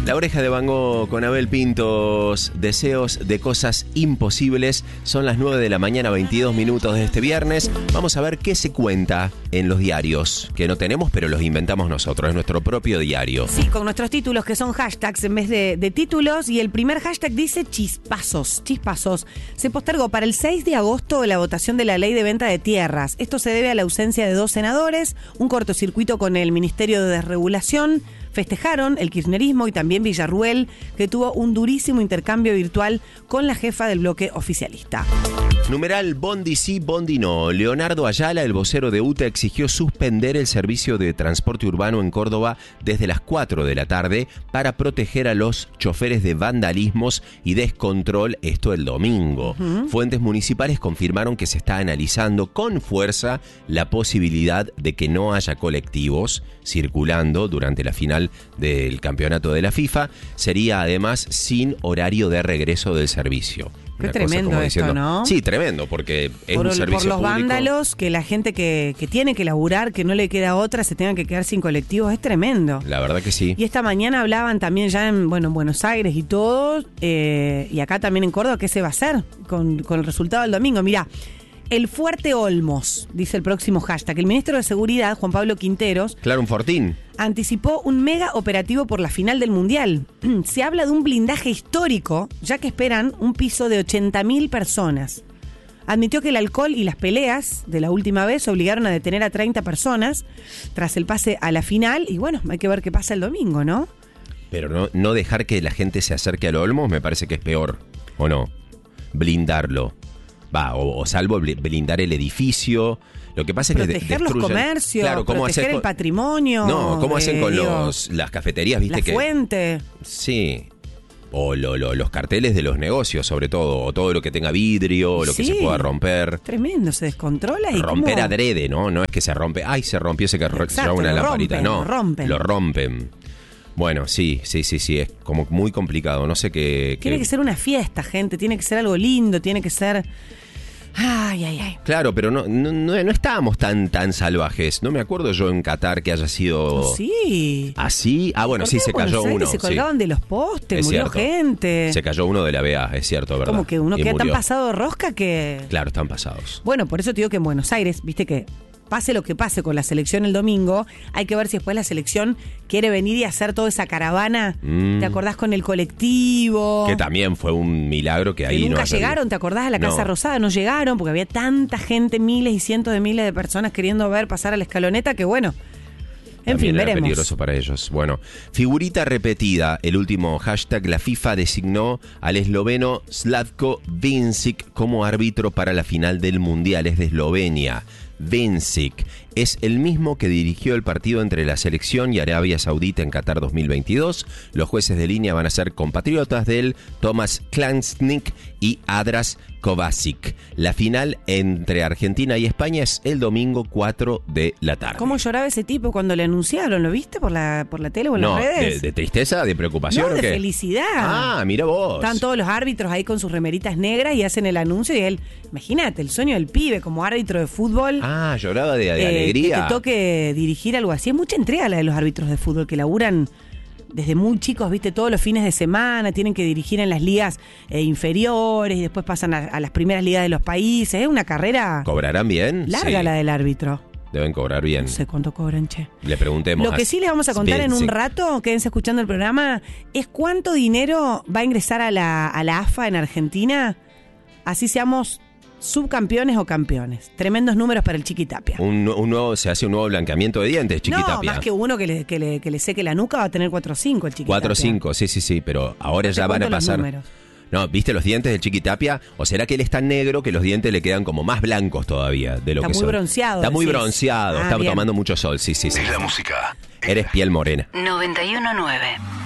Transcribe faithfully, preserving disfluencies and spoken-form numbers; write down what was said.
La Oreja de Van Gogh con Abel Pintos, deseos de cosas imposibles. Son las nueve de la mañana, veintidós minutos de este viernes. Vamos a ver qué se cuenta en los diarios, que no tenemos, pero los inventamos nosotros, es nuestro propio diario. Sí, con nuestros títulos que son hashtags en vez de, de títulos. Y el primer hashtag dice chispazos, chispazos. Se postergó para el seis de agosto la votación de la ley de venta de tierras. Esto se debe a la ausencia de dos senadores, un cortocircuito con el Ministerio de Desregulación. Festejaron el kirchnerismo y también Villarruel, que tuvo un durísimo intercambio virtual con la jefa del bloque oficialista. Numeral Bondi sí, Bondi no. Leonardo Ayala, el vocero de U T E, exigió suspender el servicio de transporte urbano en Córdoba desde las cuatro de la tarde para proteger a los choferes de vandalismos y descontrol, esto el domingo. Uh-huh. Fuentes municipales confirmaron que se está analizando con fuerza la posibilidad de que no haya colectivos circulando durante la final del campeonato de la FIFA. Sería además sin horario de regreso del servicio. Qué Una tremendo esto, diciendo, ¿no? Sí, tremendo, porque es por, un servicio Por los público. Vándalos, que la gente que, que tiene que laburar, que no le queda otra, se tenga que quedar sin colectivos, es tremendo. La verdad que sí. Y esta mañana hablaban también ya en, bueno, en Buenos Aires y todo, eh, y acá también en Córdoba, ¿qué se va a hacer con, con el resultado del domingo? Mirá, el Fuerte Olmos, dice el próximo hashtag. El ministro de Seguridad, Juan Pablo Quinteros... Claro, un fortín. Anticipó un mega operativo por la final del Mundial. Se habla de un blindaje histórico, ya que esperan un piso de ochenta mil personas. Admitió que el alcohol y las peleas de la última vez obligaron a detener a treinta personas tras el pase a la final. Y bueno, hay que ver qué pasa el domingo, ¿no? Pero no, no dejar que la gente se acerque al Olmos me parece que es peor, ¿o no? Blindarlo. Va, o, o salvo blindar el edificio. Lo que pasa es proteger que destruyen, los comercios, claro, ¿cómo proteger con, el patrimonio. No, ¿cómo hacen eh, con digo, los las cafeterías? ¿Viste la que fuente. Sí. O lo, lo, los carteles de los negocios, sobre todo. O todo lo que tenga vidrio, o lo sí, que se pueda romper. Tremendo, se descontrola. Y romper ¿cómo? Adrede, ¿no? No es que se rompe. Ay, se rompió ese que Exacto, una lo lamparita. rompen, No, lo rompen. Lo rompen. Bueno, sí, sí, sí, sí. Es como muy complicado. No sé qué. Tiene qué... que ser una fiesta, gente. Tiene que ser algo lindo. Tiene que ser. Ay, ay, ay. Claro, pero no, no, no, no estábamos tan, tan salvajes. No me acuerdo yo en Qatar que haya sido... Oh, sí. ¿Así? Ah, bueno, sí, se cayó uno. Se colgaban sí. de los postes, es murió cierto. gente. Se cayó uno de la B A, es cierto, ¿verdad? Como que uno y queda murió. tan pasado de rosca que... Claro, están pasados. Bueno, por eso te digo que en Buenos Aires, viste que pase lo que pase con la selección el domingo, hay que ver si después la selección quiere venir y hacer toda esa caravana. Mm. ¿Te acordás con el colectivo? Que también fue un milagro que, que ahí nunca no llegaron, ¿te acordás? A la no. Casa Rosada no llegaron porque había tanta gente, miles y cientos de miles de personas queriendo ver pasar a la escaloneta que bueno... En También fin, era veremos. Peligroso para ellos. Bueno, figurita repetida. El último hashtag, la FIFA designó al esloveno Slavko Vincic como árbitro para la final del Mundial. Es de Eslovenia. Vincic es el mismo que dirigió el partido entre la selección y Arabia Saudita en Qatar dos mil veintidós. Los jueces de línea van a ser compatriotas de él, Tomas Klansnik y Adras Kovacic. La final entre Argentina y España es el domingo cuatro de la tarde. ¿Cómo lloraba ese tipo cuando le anunciaron? ¿Lo viste por la por la tele o en no, las redes? De, ¿De tristeza? ¿De preocupación? No, de o qué? felicidad. Ah, mira vos. Están todos los árbitros ahí con sus remeritas negras y hacen el anuncio y él, imagínate, el sueño del pibe como árbitro de fútbol. Ah, lloraba de, de eh, alegría. Que te toque dirigir algo así. Es mucha entrega la de los árbitros de fútbol que laburan desde muy chicos, viste, todos los fines de semana, tienen que dirigir en las ligas eh, inferiores y después pasan a, a las primeras ligas de los países. Es una carrera... ¿Cobrarán bien? Larga sí. la del árbitro. Deben cobrar bien. No sé cuánto cobran, che. Le preguntemos. Lo que sí les vamos a contar en un sí. rato, quédense escuchando el programa, es cuánto dinero va a ingresar a la, a la A F A en Argentina, así seamos subcampeones o campeones. Tremendos números para el Chiqui Tapia. Un, un nuevo, se hace un nuevo blanqueamiento de dientes, Chiqui No, Tapia. más que uno que le, que le, que le seque la nuca va a tener cuatro o cinco el Chiqui cuatro o Tapia. cinco, sí, sí, sí, pero ahora ya van a pasar... No, ¿viste los dientes del Chiqui Tapia? ¿O será que él es tan negro que los dientes le quedan como más blancos todavía de lo está que muy son? bronceado. Está muy decís. bronceado, Ah, está bien. tomando mucho sol, sí, sí, sí. Es la música. Eres piel morena. noventa y uno nueve